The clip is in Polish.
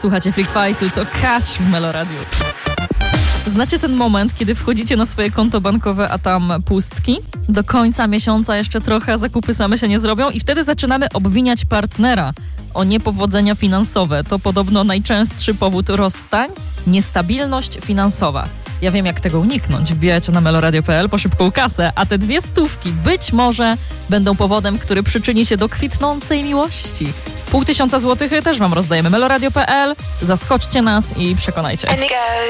Słuchacie Freak Fightu, to Catch w Meloradiu. Znacie ten moment, kiedy wchodzicie na swoje konto bankowe, a tam pustki? Do końca miesiąca jeszcze trochę, zakupy same się nie zrobią i wtedy zaczynamy obwiniać partnera o niepowodzenia finansowe. To podobno najczęstszy powód rozstań? Niestabilność finansowa. Ja wiem, jak tego uniknąć. Wbijajcie na meloradio.pl po szybką kasę, a te 200 być może będą powodem, który przyczyni się do kwitnącej miłości. 500 złotych też wam rozdajemy. meloradio.pl, zaskoczcie nas i przekonajcie.